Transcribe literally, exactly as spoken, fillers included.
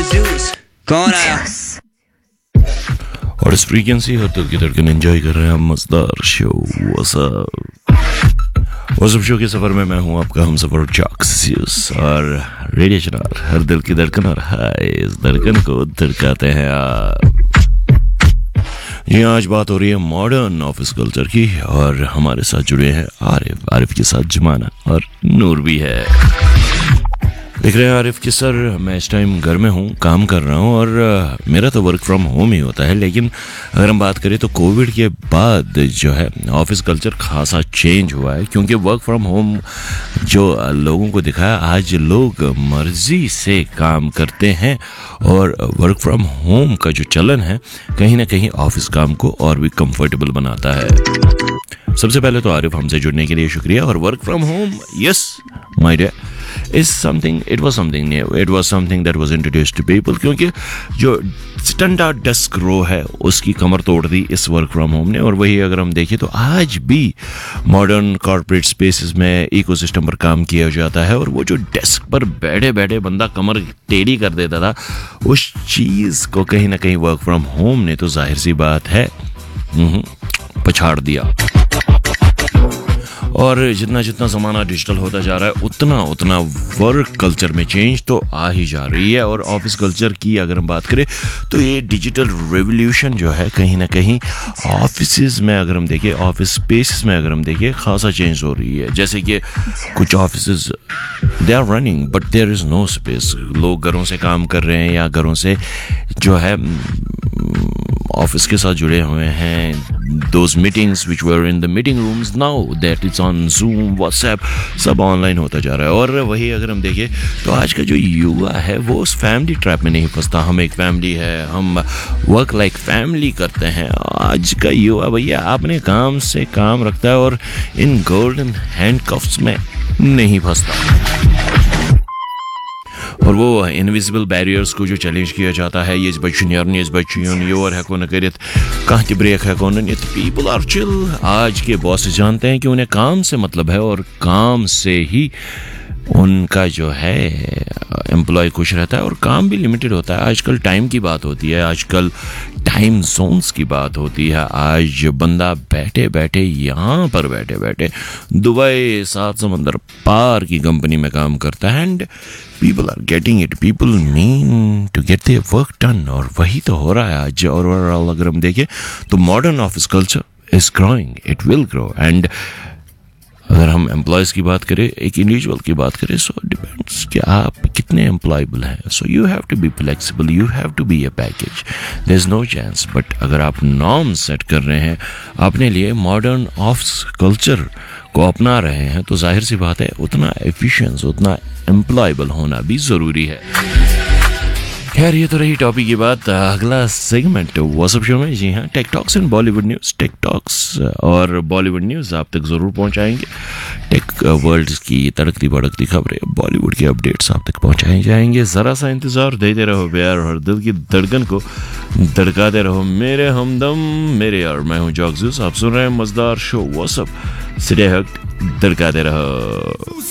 कौन आया? और इस फ्रीक्वेंसी हर दिल की धड़कन एंजॉय कर रहे हैं हम मजेदार शो व्हाट्सअप व्हाट्सअप शो के सफर में मैं हूं आपका हम सफर जॉक्स और रेडियो चनार हर दिल की धड़कन और हाय इस धड़कन को धड़काते हैं आप। जी आज बात हो रही है मॉडर्न ऑफिस कल्चर की और हमारे साथ जुड़े हैं आरिफ आरिफ के साथ जमाना और नूर भी है। देख रहे हैं आरिफ कि सर मैं इस टाइम घर में हूँ, काम कर रहा हूँ और मेरा तो वर्क फ्रॉम होम ही होता है, लेकिन अगर हम बात करें तो कोविड के बाद जो है ऑफिस कल्चर खासा चेंज हुआ है, क्योंकि वर्क फ्रॉम होम जो लोगों को दिखाया आज लोग मर्जी से काम करते हैं और वर्क फ्रॉम होम का जो चलन है कहीं ना कहीं ऑफिस काम को और भी कंफर्टेबल बनाता है। सबसे पहले तो आरिफ हमसे जुड़ने के लिए शुक्रिया। और work from home yes my dear is something it was something new it was something that was introduced to people, क्योंकि जो स्टैंडर्ड डेस्क रो है उसकी कमर तोड़ दी इस वर्क फ्रॉम होम ने। और वही अगर हम देखें तो आज भी मॉडर्न कॉर्पोरेट स्पेसेस में इकोसिस्टम पर काम किया जाता है और वो जो डेस्क पर बैठे बैठे बंदा कमर टेढ़ी कर देता था उस चीज़ को कहीं ना कहीं वर्क फ्रॉम होम ने तो जाहिर सी बात है पछाड़ दिया। और जितना जितना ज़माना डिजिटल होता जा रहा है उतना उतना वर्क कल्चर में चेंज तो आ ही जा रही है। और ऑफिस कल्चर की अगर हम बात करें तो ये डिजिटल रेवोल्यूशन जो है कहीं ना कहीं ऑफिसेज में अगर हम देखें ऑफिस स्पेसेस में अगर हम देखें खासा चेंज हो रही है। जैसे कि कुछ offices they are running but there is no space, लोग घरों से काम कर रहे हैं या घरों से जो है ऑफिस के साथ जुड़े हुए हैं। Those meetings which were in the meeting rooms now that is on zoom WhatsApp सब ऑनलाइन होता जा रहा है। और वही अगर हम देखें तो आज का जो युवा है वो उस फैमिली ट्रैप में नहीं फंसता। हम एक फैमिली है, हम वर्क लाइक फैमिली करते हैं। आज का युवा भैया अपने काम से काम रखता है और इन गोल्डन हैंडकफ्स में नहीं फंसता। और वो इनविजिबल बैरियर्स को जो चैलेंज किया जाता है, ये बच्चों ये बच्चों ये और है कौन करित कहाँ की ब्रेक है कौन नहीं, पीपल आर चिल। आज के बॉस जानते हैं कि उन्हें काम से मतलब है और काम से ही उनका जो है एम्प्लॉय खुश रहता है और काम भी लिमिटेड होता है। आजकल टाइम की बात होती है, आजकल टाइम जोन्स की बात होती है। आज बंदा बैठे बैठे यहाँ पर बैठे बैठे दुबई सात समंदर पार की कंपनी में काम करता है and people are getting it, people mean to get their work done. और वही तो हो रहा है आज। और ओवरऑल अगर हम देखें तो modern office culture is growing, it will grow. And अगर हम एम्प्लॉयज़ की बात करें, एक इंडिविजुअल की बात करें, सो डिपेंड्स कि आप कितने एम्प्लॉयबल हैं। So you have to be flexible, you have to be A package, there is no chance. But अगर आप नॉर्म सेट कर रहे हैं अपने लिए, मॉडर्न ऑफिस कल्चर को अपना रहे हैं, तो जाहिर सी बात है उतना एफिशिएंस उतना एम्प्लॉयबल होना भी ज़रूरी है। खैर ये तो रही टॉपिक की बात। अगला सेगमेंट व्हाट्सएप शो में जी हाँ tech talks and Bollywood news, tech talks और बॉलीवुड न्यूज़ आप तक ज़रूर पहुंचाएंगे। टेक वर्ल्ड की तड़कती भड़कती खबरें, बॉलीवुड के अपडेट्स आप तक पहुंचाए जाएंगे। ज़रा सा इंतज़ार देते रहो प्यार और दिल की धड़कन को धड़काते रहो मेरे हमदम मेरे यार। मैं हूँ जॉक्स, आप सुन रहे हैं मज़ेदार शो व्हाट्सएप, सिटे हक धड़काते रहो।